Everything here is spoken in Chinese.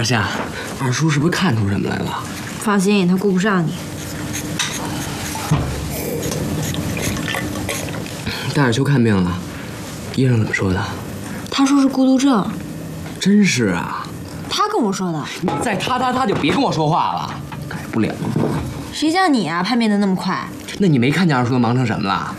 二夏，二叔是不是看出什么来了？ 放心，他顾不上你。 带着秋看病了，医生怎么说的？ 他说是孤独症。 真是啊。 他跟我说的。 你再他就别跟我说话了，改不了。 谁叫你啊，叛变的那么快？ 那你没看见二叔都忙成什么了？